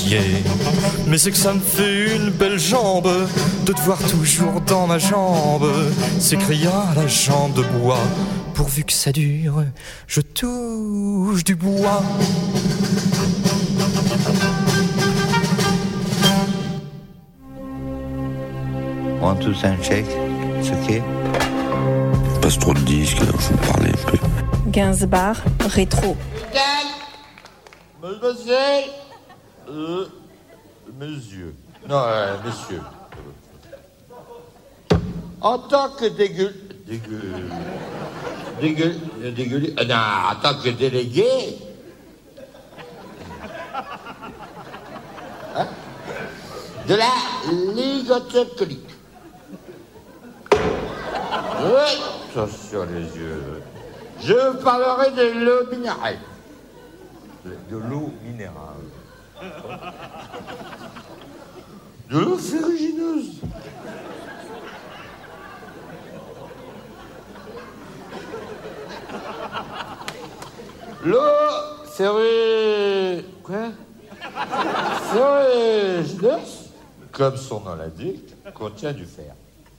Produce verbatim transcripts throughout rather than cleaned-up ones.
d'acier. Mais c'est que ça me fait une belle jambe de te voir toujours dans ma jambe, s'écria la jambe de bois. Pourvu que ça dure, je touche du bois. One, two, sound check. C'est ok. Passe trop de disques, alors je vous parlais un peu. Gainsbourg, rétro. Mademoiselle, euh, monsieur, non, euh, messieurs, en tant que dégueu, dégueu, dégueu, dégueu, euh, non, en tant que délégué, hein, de la Ligue alcoolique. Oui, ça sur les yeux. Je parlerai de l'eau minérale. De l'eau minérale. De l'eau ferrugineuse. L'eau ferrugineuse. Quoi? Ferrugineuse, comme son nom l'indique, contient du fer.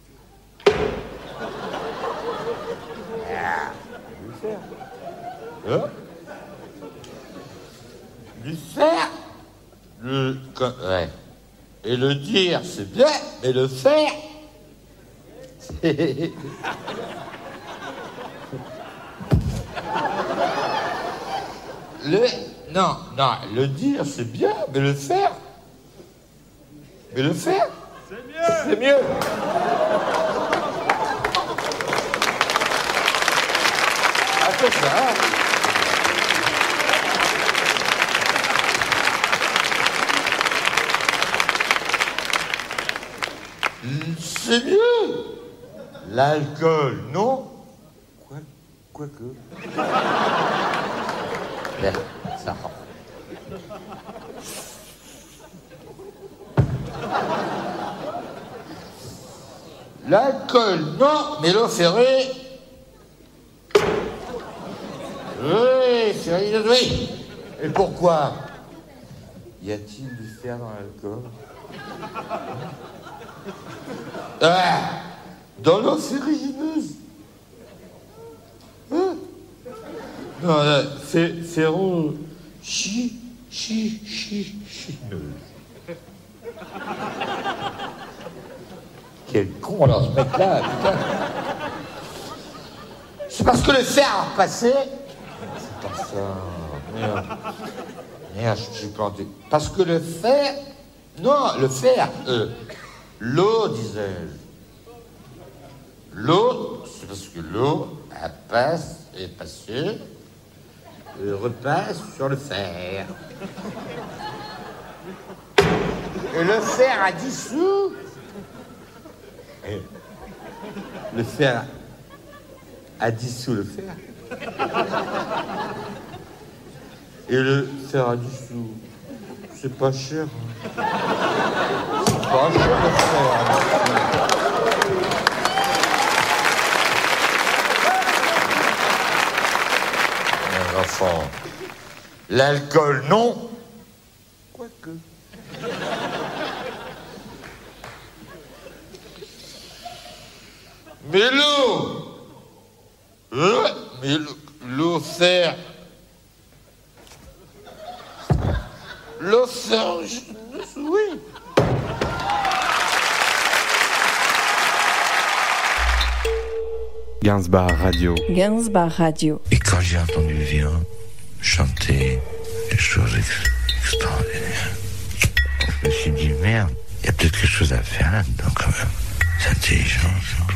Ah, du fer. Hein? Du faire, le, ouais. Et le dire, c'est bien, mais le faire, c'est... Le... Non, non, le dire, c'est bien, mais le faire... Mais le faire, c'est mieux. C'est mieux. Ah, c'est ça, hein. C'est mieux. L'alcool, non? Quoi, quoi que. Ben, ça rend. L'alcool, non, mais l'eau ferrée. Oui, ferrée, oui. Et pourquoi? Y a-t-il du fer dans l'alcool? Ah, dans l'eau ferrugineuse. Hein? Non, là, fé, ferro... Chi... Chi... Chi... Chineuse. Quel con, alors, ce mec-là, putain. C'est parce que le fer a repassé. C'est pas ça. Merde. Merde, je suis planté. Parce que le fer... Non, le fer... Euh, L'eau, disais-je. L'eau, c'est parce que l'eau, elle passe et passée, et repasse sur le fer. Et le fer a dissous. Et le fer a dissous le fer. Et le fer a dissous. C'est pas cher. Hein. C'est pas cher le fer. Hein. Mes enfants, l'alcool, non. Quoique. Mais l'eau, euh, mais l'eau fer. L'eau ferrugineuse, oui. Gainsbourg Radio. Gainsbourg Radio. Et quand j'ai entendu Vian chanter des choses ex- extraordinaires, je me suis dit, merde, il y a peut-être quelque chose à faire là-dedans quand même. C'est intelligent, ça.